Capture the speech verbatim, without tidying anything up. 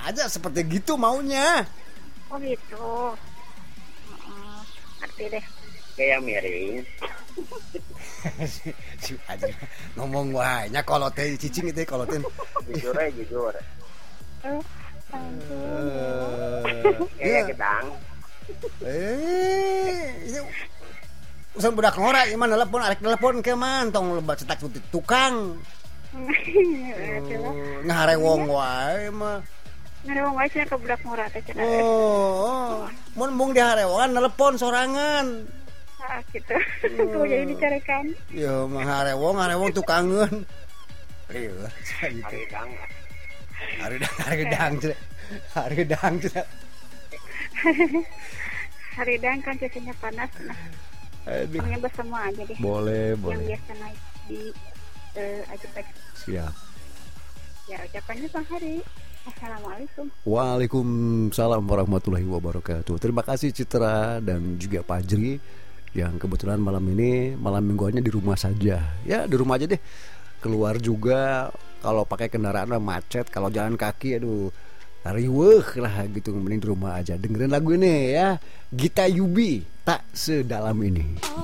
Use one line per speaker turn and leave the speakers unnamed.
aja seperti gitu maunya.
Oh gitu. Uh, ngerti deh.
Kayak miring.
si, si aja ngomong wae nya kolot teh cicing itu kolot teh.
Jujur aja jujur.
Oh, ampun.
Kayak gedang.
Eh, itu usan budak ngora ieu mah telepon arek telepon ke man tong lebat cetak tukang. Oh, ngaharewong wae mah.
Ngarewong wae cenah ka budak ngora teh cenah.
Oh, mun mung diharewongan nelepon sorangan.
Ah gitu. Tuh jadi dicarekan.
Ya mah harewong harewong tukangeun. Ieu gitu.
Gedang.
Hari gedang, hari gedang, hari gedang,
hari gedang kan cuacanya panas, nah, orangnya bersama aja deh.
Boleh,
yang
boleh.
Yang biasa naik di uh, Ajepek.
Siap.
Ya ucapannya Bang Hari. Assalamualaikum.
Waalaikumsalam warahmatullahi wabarakatuh. Terima kasih Citra dan juga Fajri yang kebetulan malam ini malam mingguannya di rumah saja. Ya di rumah aja deh. Keluar juga kalau pakai kendaraan macet, kalau jalan kaki aduh riweuh lah gitu, mending di rumah aja dengerin lagu ini ya, Gita Yubi, Tak Sedalam Ini.